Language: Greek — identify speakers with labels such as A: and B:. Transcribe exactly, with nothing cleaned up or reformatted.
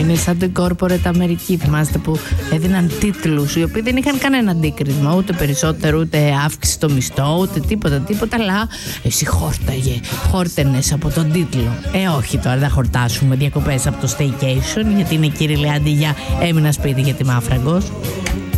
A: Είναι σαν το corporate Αμερική. Θυμάστε που έδιναν τίτλους οι οποίοι δεν είχαν κανένα αντίκρισμα, ούτε περισσότερο, ούτε αύξηση στο μισθό, ούτε τίποτα, τίποτα. Αλλά εσύ χόρταγε, χόρτενες από τον τίτλο. Ε, όχι τώρα, δεν χορτάσουμε διακοπές από το staycation, γιατί είναι κύριε Λεάντη για έμεινα σπίτι γιατί είμαι άφραγκος.